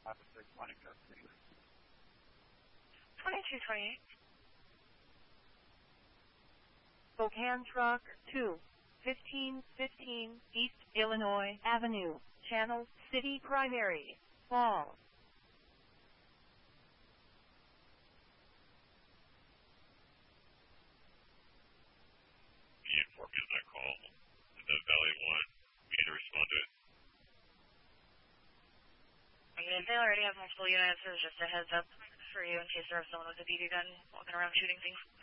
2228. Spokane Truck 2, 1515 East Illinois Avenue, Channel City Primary, Falls. The informant on that call, and then Valley 1, we need to respond to it. I mean, they already have multiple units, so it's just a heads up for you in case there was someone with a BB gun walking around shooting things.